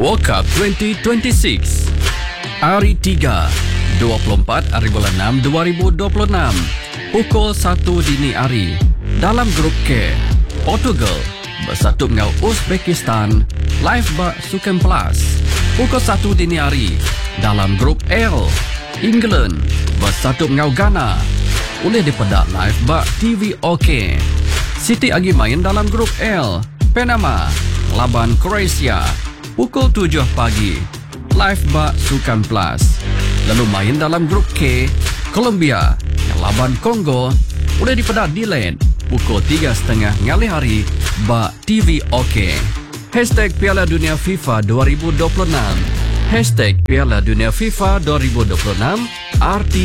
World Cup 2026 Hari 3 24 hari bulan 6 2026 Pukul 1 dini hari. Dalam grup K, Portugal bersatu dengan Uzbekistan live bak Sukan Plus. Pukul 1 dini hari. Dalam grup L, England bersatu dengan Ghana boleh dipedak live bak TV OK. Siti lagi main dalam grup L, Panama lawan Croatia pukul 7 pagi live bak Sukan Plus. Lalu main dalam grup K, Colombia yang lawan Kongo boleh dipedak delay pukul 3.30 ngali hari bak TV OK. Hashtag Piala Dunia FIFA 2026. Hashtag Piala Dunia FIFA 2026 RT